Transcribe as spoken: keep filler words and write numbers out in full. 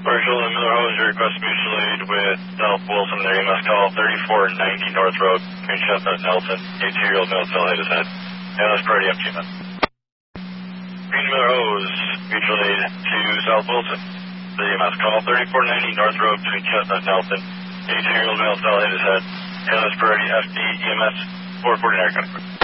Marshall and Miller Hose, your request mutual aid with South Wilson there. You must call thirty-four ninety North Road between Chestnut and Nelson. eighteen-year-old male fell hit his head. And that's pretty empty, man. Green Miller Hose, mutual aid to South Wilson. So you must call thirty-four ninety North Road between Chestnut and Nelson. eighteen-year-old male fell hit his head. And that's pretty F D E M S four forty-nine.